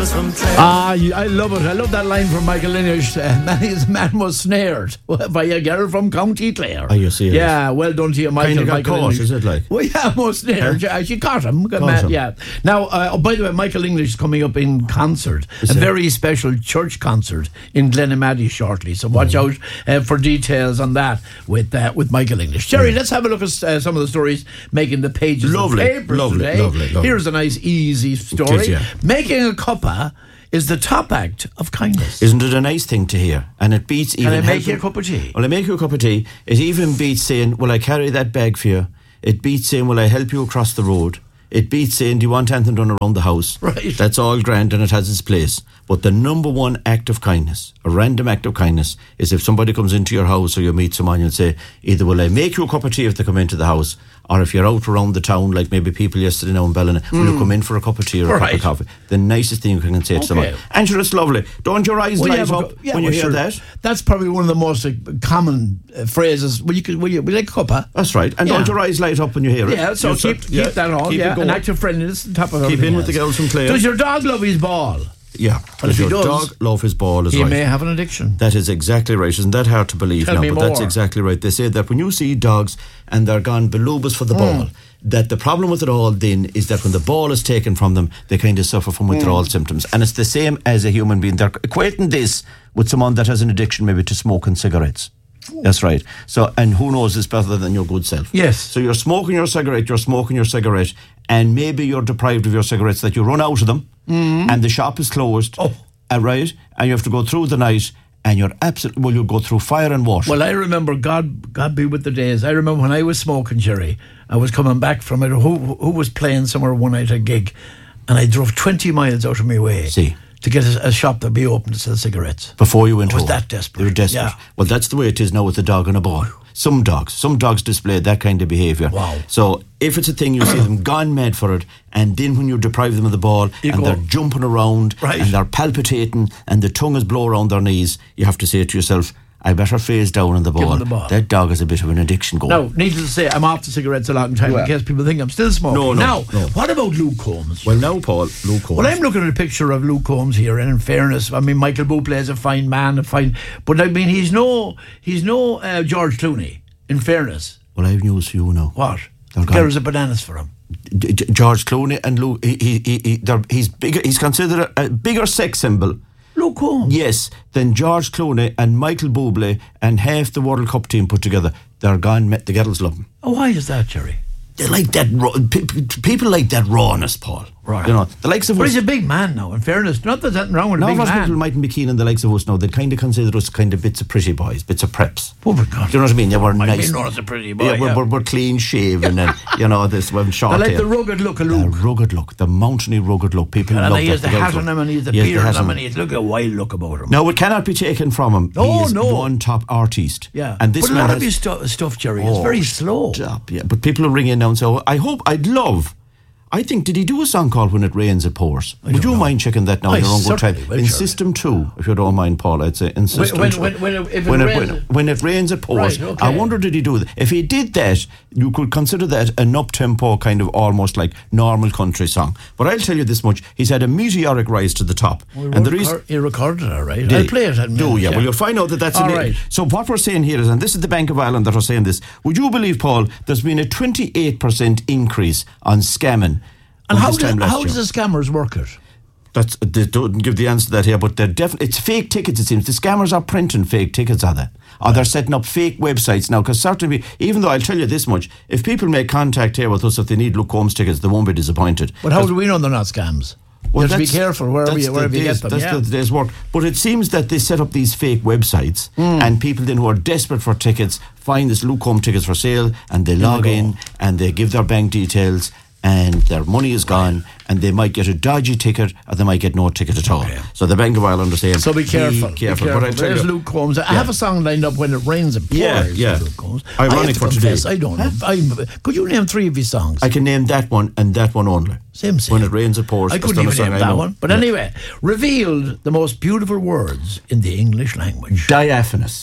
I love it. I love that line from Michael Lynch. Many's man was snared by a girl from County Clare. Are you serious? Yeah, well done to you, Michael. Kind of got Michael caught, English. is it like? Well, yeah, most snared. Yeah, she caught him. Yeah. Now, by the way, Michael English is coming up in concert, a very special church concert in Glenamaddy shortly. So watch out for details on that with Michael English. Jerry, let's have a look at some of the stories making the pages of papers today. Lovely. Here's a nice, easy story. It is, yeah. Making a cuppa is the top act of kindness. Isn't it a nice thing to hear? And it beats even... Can I make you a cup of tea? Well, I make you a cup of tea. It even beats saying, will I carry that bag for you? It beats saying, will I help you across the road? It beats saying, do you want anything done around the house? Right. That's all grand and it has its place. But the number one act of kindness, a random act of kindness, is if somebody comes into your house or you meet someone and say, either will I make you a cup of tea if they come into the house, or if you're out around the town, like maybe people yesterday now in Ballina, will you come in for a cup of tea or a cup of coffee? The nicest thing you can say to someone. And sure, it's lovely. Don't your eyes light up when you hear that? That's probably one of the most common phrases. Will you like a cuppa? That's right. And don't your eyes light up when you hear it? Yeah, so keep that on. Keep it going. An act of friendliness on top of Keep in with the girls from Clare. Does your dog love his ball? Yeah. But if he does, dog love his ball is he right. may have an addiction. That is exactly right. Isn't that hard to believe Tell now? me But more. that's exactly right. They say that when you see dogs and they're gone balubas for the ball, that the problem with it all then is that when the ball is taken from them, they kind of suffer from withdrawal symptoms. And it's the same as a human being. They're equating this with someone that has an addiction maybe to smoking cigarettes. That's right. So, and who knows this better than your good self? Yes. So you're smoking your cigarette, and maybe you're deprived of your cigarettes, that you run out of them, and the shop is closed. Right? And you have to go through the night, and you're absolutely, well, you'll go through fire and water. Well, I remember, God be with the days, I remember when I was smoking, Jerry, I was coming back from it, who was playing somewhere one night, a gig, and I drove 20 miles out of my way to get a shop that be open to sell cigarettes. Before you went home. I was that desperate. You were desperate. Yeah. Well, that's the way it is now with the dog and a ball. Some dogs display that kind of behaviour. Wow. So if it's a thing, you see them gone mad for it, and then when you deprive them of the ball, they're jumping around, and they're palpitating, and the tongue is blown around their knees, you have to say to yourself, I better phase down on the ball. That dog has a bit of an addiction going. Now, needless to say, I'm off the cigarettes a long time in case people think I'm still smoking. No. What about Luke Combs? Well, now, Paul, Luke Combs. Well, I'm looking at a picture of Luke Combs here, and in fairness, I mean, Michael Bublé is a fine man, but I mean, he's no George Clooney. In fairness. Well, I have news for you now. What? There's a bananas for him. George Clooney and Luke, he's bigger. He's considered a bigger sex symbol. Luke Combs. Yes, than George Clooney and Michael Bublé and half the World Cup team put together. They're gone. The girls love him. Oh, why is that, Jerry? They like that. People like that rawness, Paul. Right. You know, the likes of us. But he's a big man now, in fairness. Not that there's nothing wrong with a big man. People mightn't be keen on the likes of us now. They'd kind of consider us kind of bits of pretty boys, bits of preps. Oh, my God. Do you know what I mean? Yeah, we're nice. Be known as a pretty boy. We're clean shaven and, you know, this one short I like hair. the rugged look of Luke. The rugged look, the mountainy rugged look. People love that. And he has the hat on him, and he has the beard on him, and he's look a wild look about him. No, it cannot be taken from him. He is one top artiste. Yeah. And this but a lot of his stuff, Jerry, is very slow. Yeah, but people will ring in now and say, I think, did he do a song called When It Rains It Pours? Would you mind checking that now in your own good time? In System 2, if you don't mind, Paul, I'd say in System 2. When it rains, it pours. Right, okay. I wonder, did he do that? If he did that, you could consider that an up-tempo kind of almost like normal country song. But I'll tell you this much, he's had a meteoric rise to the top. He recorded it, right? I'll play it. Well, you'll find out that that's right. So what we're saying here is, and this is the Bank of Ireland that are saying this, would you believe, Paul, there's been a 28% increase on scamming. And how does the scammers work it? They don't give the answer to that here, but they're definitely, it's fake tickets, it seems. The scammers are printing fake tickets, are they? Or they're setting up fake websites now, because certainly, even though I'll tell you this much, if people make contact here with us, if they need Luke Combs tickets, they won't be disappointed. But how do we know they're not scams? Well, you have to be careful wherever you get them. That's the day's work. But it seems that they set up these fake websites, and people then who are desperate for tickets find this Luke Combs tickets for sale, and they log in and they give their bank details, and their money is gone, and they might get a dodgy ticket, or they might get no ticket at all. So the Bank of Ireland are saying, so be careful. Be careful. But I tell There's you, Luke Combs. I have a song lined up, When It Rains It Pours. Yeah. Luke Combs. Ironic for today. I don't know. Could you name 3 of his songs? I can name that one and that one only. Same. When It Rains It Pours. I couldn't even name that one. But anyway, revealed the most beautiful words in the English language. Diaphanous.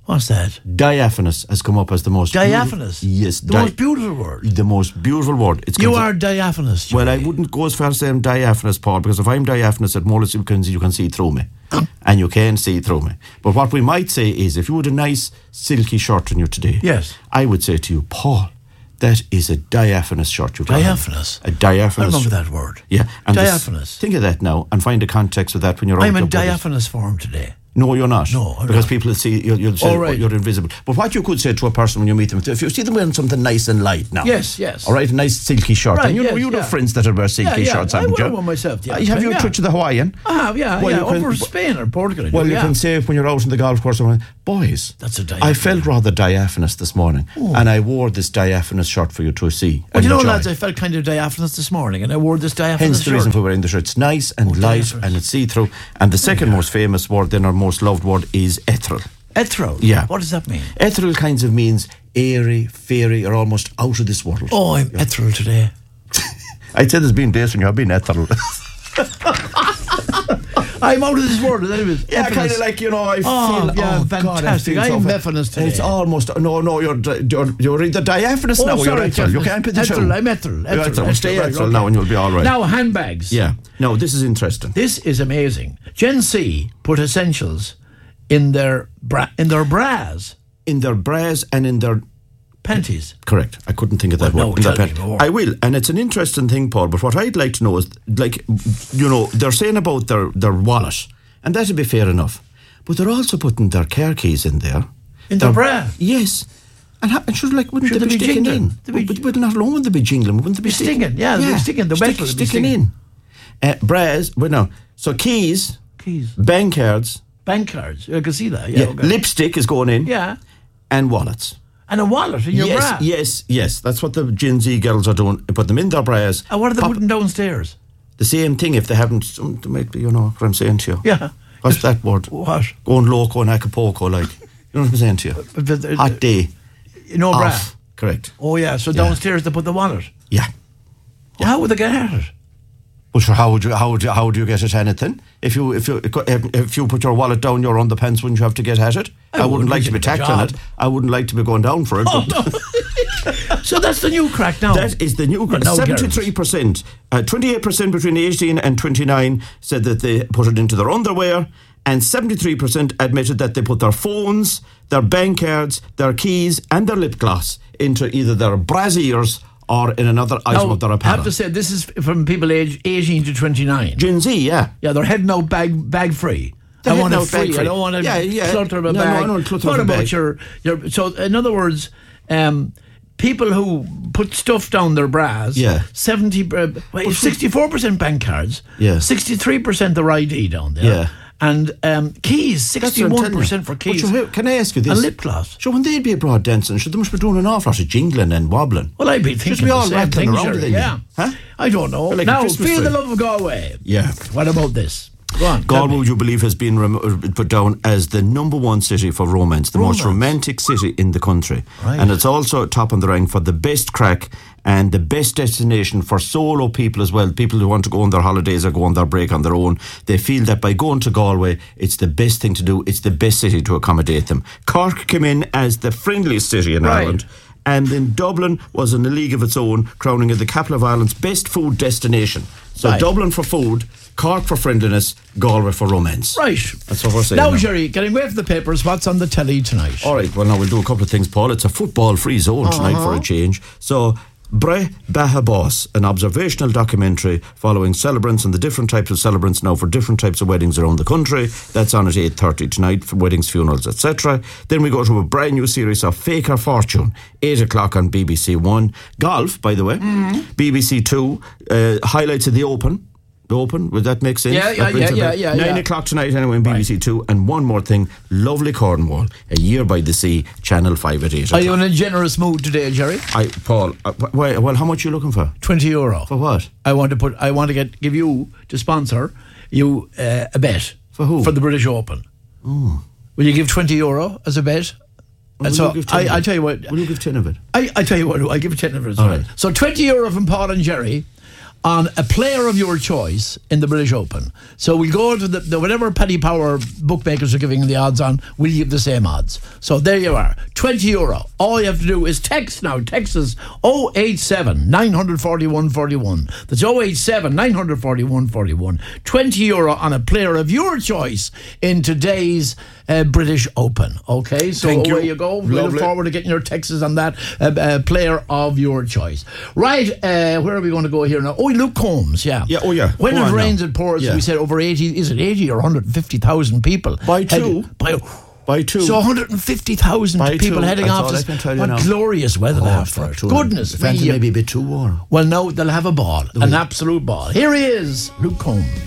What's that? Diaphanous has come up as the most Diaphanous? Yes. The most beautiful word. The most beautiful word. You are diaphanous, Jerry. Well, I wouldn't go as far as saying diaphanous, Paul, because if I'm diaphanous, at more or less you can see through me. And you can see through me. But what we might say is, if you had a nice silky shirt on you today, yes, I would say to you, Paul, that is a diaphanous shirt you've got. Diaphanous? A diaphanous. I remember that word. Yeah. And diaphanous. Think of that now and find a context with that when you're out. I'm in diaphanous form today. No, you're not. No, I'm because not. people see you'll say you're invisible. But what you could say to a person when you meet them, if you see them wearing something nice and light now, yes, all right, a nice silky shirt, right, and you know friends that wear silky shirts, haven't you? I wear one myself. Yeah, have you a trip to the Hawaiian? I have, over Spain or Portugal. Well, you can say when you're out on the golf course, boys, that's a diaphanous. I felt rather diaphanous this morning, and I wore this diaphanous shirt for you to see. Well, you know, lads, I felt kind of diaphanous this morning, and I wore this diaphanous Hence the reason for wearing the shirt. It's nice and light, and it's see-through. And the second most famous word, then our most loved word, is ethereal. Ethereal? Yeah. What does that mean? Ethereal kinds of means airy, fairy, or almost out of this world. Oh, I'm ethereal today. I'd say there's been days when you've been ethereal. I'm out of this world. Yeah, kind of like, I feel... fantastic. I'm diaphanous today. It's almost... No, you're either diaphanous now or you're ethereal. You can't put the two. I'm ethereal. Stay ethereal now and you'll be all right. Now, handbags. Yeah. No, this is interesting. This is amazing. Gen Z put essentials in their bras. In their bras and in their... panties. Correct. I couldn't think of that word. No, I will. And it's an interesting thing, Paul, but what I'd like to know is, they're saying about their wallet, and that'd be fair enough. But they're also putting their car keys in there. In their bra? Yes. And wouldn't they be sticking in? But not alone would they be jingling, wouldn't they be stinging? Yeah, they'd be sticking. The metal sticking in. Bras, so keys, bank cards. Bank cards, I can see that. Yeah. Okay. Lipstick is going in. Yeah. And wallets. And a wallet in your bra? Yes. That's what the Gen Z girls are doing. Put them in their bras. And what are they putting downstairs? The same thing if they haven't... They might be, what I'm saying to you. Yeah. What's that word? What? Going loco in Acapulco, like. You know what I'm saying to you? Hot day. No bra? Off. Correct. Oh, yeah. So downstairs they put the wallet? Yeah. Well, how would they get at it? Well, sure, how would you get at anything? If you put your wallet down your underpants, wouldn't you have to get at it? I wouldn't like to be tackling it. I wouldn't like to be going down for it. Oh, no. So that's the new crack now. That is the new crack. 73%. 28% between 18 and 29 said that they put it into their underwear, and 73% admitted that they put their phones, their bank cards, their keys, and their lip gloss into either their brassiers or in another item of their apparel. I have to say, this is from people aged 18 to 29. Gen Z, yeah. Yeah, they're heading out bag free. I want it free. I don't want to clutter a bag. What about your... So, in other words, people who put stuff down their bras, 64% bank cards, 63% their ID down there, and keys, 61% for keys. But can I ask you this? And lip gloss. So when they'd be abroad dancing, should they must be doing an awful lot of jingling and wobbling? Well, I'd be thinking the same thing, Huh? I don't know. Like now, Feel the Love of Galway. Yeah. What about this? Go on, Galway, would you believe, has been put down as the number one city for romance, the most romantic city in the country. Right. And it's also top on the rank for the best crack and the best destination for solo people as well, people who want to go on their holidays or go on their break on their own. They feel that by going to Galway, it's the best thing to do, it's the best city to accommodate them. Cork came in as the friendliest city in Ireland. And then Dublin was in a league of its own, crowning it the capital of Ireland's best food destination. So Dublin for food, Cork for friendliness, Galway for romance. Right. That's what we're saying. Now, Jerry, getting away from the papers, what's on the telly tonight? All right, well, now we'll do a couple of things, Paul. It's a football-free zone tonight for a change. So, Bre Baha Boss, an observational documentary following celebrants and the different types of celebrants now for different types of weddings around the country. That's on at 8:30 tonight for weddings, funerals, etc. Then we go to a brand new series of Fake or Fortune, 8 o'clock on BBC One. Golf, by the way. BBC Two, highlights of the Open. The Open, would that make sense? Yeah. 9 o'clock tonight anyway on BBC Two. And one more thing, lovely Cornwall, A Year by the Sea, Channel 5 at 8 o'clock. Are you in a generous mood today, Jerry? Paul, well, how much are you looking for? €20. For what? I want to give you, to sponsor you, a bet. For who? For the British Open. Oh. Will you give €20 as a bet? And so I tell you what. Will you give 10 of it? I tell you what, I give 10 of it. All right. So €20 from Paul and Jerry on a player of your choice in the British Open. So we'll go to the whatever Paddy Power bookmakers are giving the odds on, we'll give the same odds. So there you are, €20. All you have to do is text now. Text us 087 941 41. That's 087 941 41. €20 on a player of your choice in today's British Open. Okay, so away you go. We look forward to getting your texts on that player of your choice. Right, where are we going to go here now? Oh, Luke Combs, yeah. Yeah, oh yeah. When it rains, it pours. We said over 80, is it 80 or 150,000 people? By two. So 150,000 people heading off. What glorious weather they have for it. Goodness me. Maybe a bit too warm. Well, no, they'll have a ball. An absolute ball. Here he is, Luke Combs.